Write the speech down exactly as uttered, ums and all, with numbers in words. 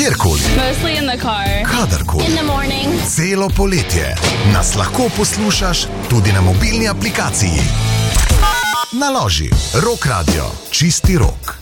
kjerkoli, Mostly in the car. kadarkoli, In the morning. celo poletje nas lahko poslušaš tudi na mobilni aplikaciji. Naloži Rock Radio, čisti rok.